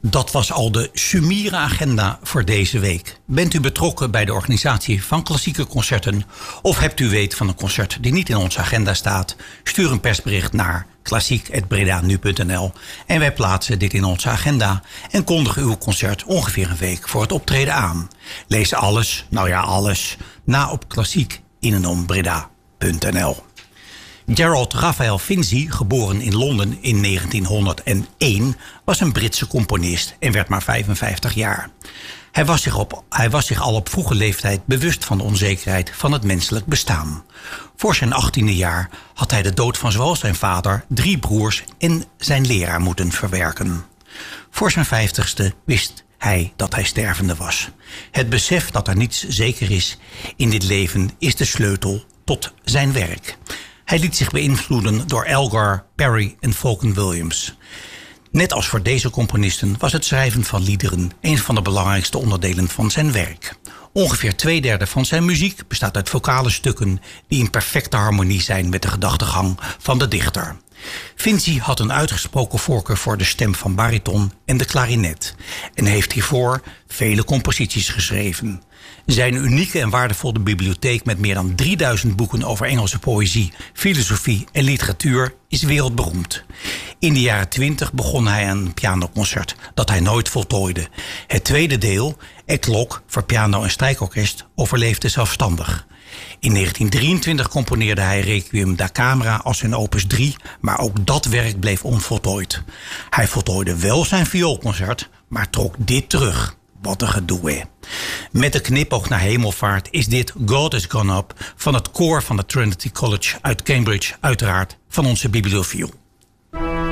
Dat was al de summiere agenda voor deze week. Bent u betrokken bij de organisatie van klassieke concerten? Of hebt u weet van een concert die niet in onze agenda staat? Stuur een persbericht naar klassiek@bredanu.nl en wij plaatsen dit in onze agenda en kondigen uw concert ongeveer een week voor het optreden aan. Lees alles, na op klassiek-breda.nl. Gerald Raphael Finzi, geboren in Londen in 1901, was een Britse componist en werd maar 55 jaar. Hij was zich al op vroege leeftijd bewust van de onzekerheid van het menselijk bestaan. Voor zijn 18e jaar had hij de dood van zowel zijn vader, 3 broers en zijn leraar moeten verwerken. Voor zijn 50ste wist hij dat hij stervende was. Het besef dat er niets zeker is in dit leven is de sleutel tot zijn werk. Hij liet zich beïnvloeden door Elgar, Perry en Vaughan Williams. Net als voor deze componisten was het schrijven van liederen een van de belangrijkste onderdelen van zijn werk. Ongeveer 2/3 van zijn muziek bestaat uit vocale stukken die in perfecte harmonie zijn met de gedachtegang van de dichter. Finzi had een uitgesproken voorkeur voor de stem van bariton en de klarinet en heeft hiervoor vele composities geschreven. Zijn unieke en waardevolle bibliotheek met meer dan 3000 boeken over Engelse poëzie, filosofie en literatuur is wereldberoemd. In de jaren 20 begon hij aan een pianoconcert dat hij nooit voltooide. Het tweede deel, Eklok voor piano en strijkorkest, overleefde zelfstandig. In 1923 componeerde hij Requiem da Camera als zijn opus 3, maar ook dat werk bleef onvoltooid. Hij voltooide wel zijn vioolconcert, maar trok dit terug. Wat een gedoe, hè. Met een knipoog naar hemelvaart is dit God Is Gone Up van het koor van het Trinity College uit Cambridge, uiteraard van onze bibliofiel.